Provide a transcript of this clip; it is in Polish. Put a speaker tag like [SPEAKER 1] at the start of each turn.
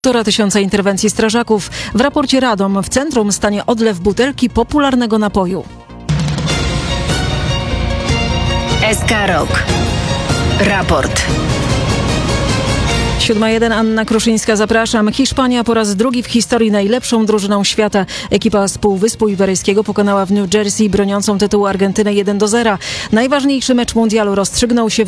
[SPEAKER 1] 1,5 tysiąca interwencji strażaków. W raporcie Radom w centrum stanie odlew butelki popularnego napoju.
[SPEAKER 2] SK Rok. Raport.
[SPEAKER 1] 7:01, Anna Kruszyńska, zapraszam. Hiszpania po raz drugi w historii najlepszą drużyną świata. Ekipa z Półwyspu Iberyjskiego pokonała w New Jersey broniącą tytułu Argentynę 1-0. Najważniejszy mecz mundialu rozstrzygnął się w